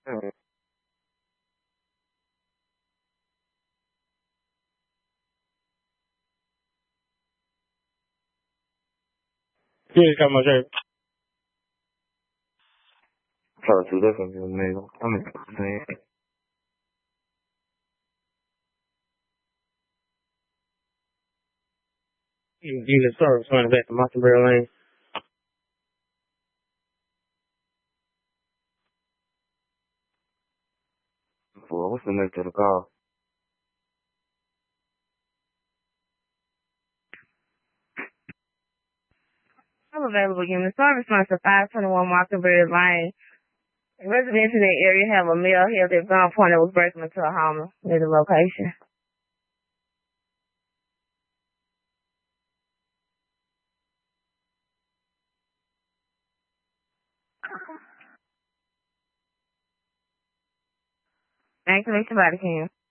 Mm. Yeah, got my shirt. Probably too different from me. I mean, Unit service running back to Mockingbird Lane. well, what's the next to the call? I'm available unit service runs to 521 Mockingbird Lane. Residents in the area have a male held at gunpoint that was breaking into a home near the location. Thanks for reaching out, Kim.